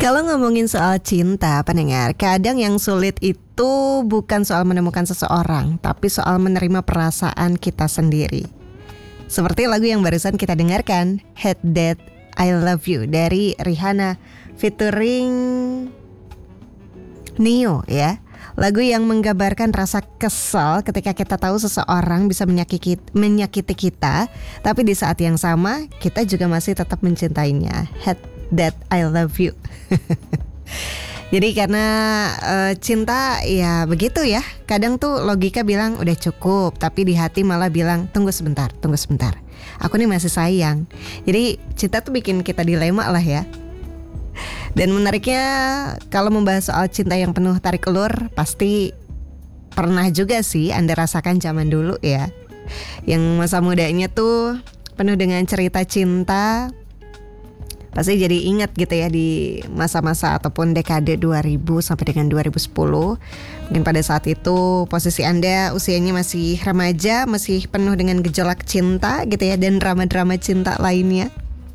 Kalau ngomongin soal cinta, pendengar, kadang yang sulit itu bukan soal menemukan seseorang, tapi soal menerima perasaan kita sendiri. Seperti lagu yang barusan kita dengarkan, Hate That I Love You dari Rihanna featuring Neo ya. Lagu yang menggambarkan rasa kesal ketika kita tahu seseorang bisa menyakiti kita, tapi di saat yang sama kita juga masih tetap mencintainya. Hate That I Love You. Jadi karena cinta ya begitu ya. Kadang tuh logika bilang udah cukup, tapi di hati malah bilang tunggu sebentar. Aku nih masih sayang. Jadi cinta tuh bikin kita dilema lah ya. Dan menariknya kalau membahas soal cinta yang penuh tarik ulur, pasti pernah juga sih Anda rasakan zaman dulu ya. Yang masa mudanya tuh penuh dengan cerita cinta. Pasti jadi ingat gitu ya di masa-masa ataupun dekade 2000 sampai dengan 2010. Mungkin pada saat itu posisi Anda usianya masih remaja, masih penuh dengan gejolak cinta gitu ya, dan drama-drama cinta lainnya.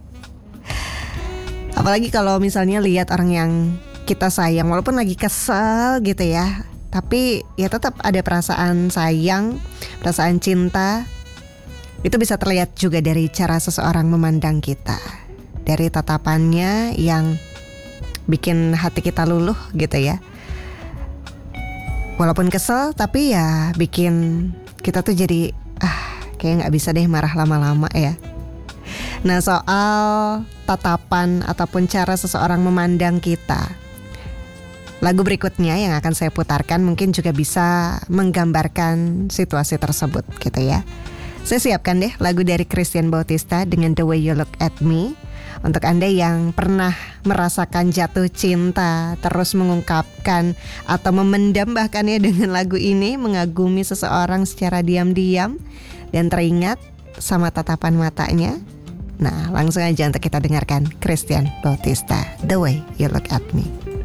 Apalagi kalau misalnya lihat orang yang kita sayang, walaupun lagi kesel gitu ya, tapi ya tetap ada perasaan sayang, perasaan cinta. Itu bisa terlihat juga dari cara seseorang memandang kita, dari tatapannya yang bikin hati kita luluh gitu ya. Walaupun kesel, tapi ya bikin kita tuh jadi kayak gak bisa deh marah lama-lama ya. Nah, soal tatapan ataupun cara seseorang memandang kita, lagu berikutnya yang akan saya putarkan mungkin juga bisa menggambarkan situasi tersebut gitu ya. Saya siapkan deh lagu dari Christian Bautista dengan The Way You Look At Me. Untuk Anda yang pernah merasakan jatuh cinta, terus mengungkapkan atau memendam bahkan ya dengan lagu ini, mengagumi seseorang secara diam-diam dan teringat sama tatapan matanya. Nah, langsung aja untuk kita dengarkan Christian Bautista, The Way You Look At Me.